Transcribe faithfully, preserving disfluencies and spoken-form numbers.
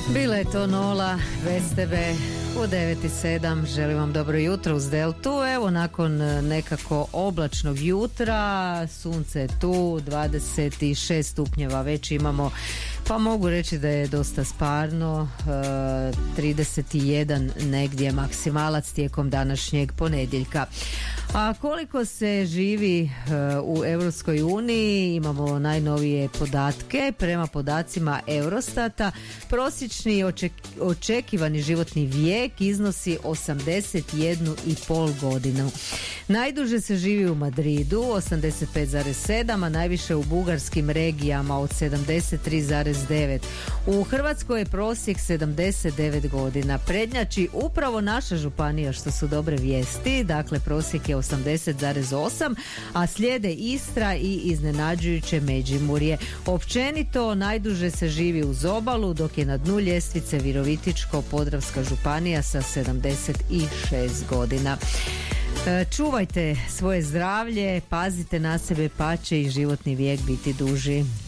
Bila je to Nola, bez tebe u devet i sedam. Želim vam dobro jutro uz Deltu. Evo, nakon nekako oblačnog jutra, sunce je tu, dvadeset šest stupnjeva već imamo, pa mogu reći da je dosta sparno, e, trideset jedan negdje maksimalac tijekom današnjeg ponedjeljka. A koliko se živi e, u Europskoj uniji, imamo najnovije podatke. Prema podacima Eurostata, prosječni oček, očekivani životni vijek iznosi osamdeset jednu i pol godinu. Najduže se živi u Madridu, osamdeset pet zarez sedam, a najviše u bugarskim regijama od sedamdeset tri zarez devet. U Hrvatskoj je prosjek sedamdeset devet godina. Prednjači upravo naša županija, što su dobre vijesti, dakle prosjek je osamdeset zarez osam, a slijede Istra i iznenađujuće Međimurje. Općenito najduže se živi uz obalu, dok je na dnu ljestvice Virovitičko-podravska županija sa sedamdeset šest godina. Čuvajte svoje zdravlje, pazite na sebe, pa će i životni vijek biti duži.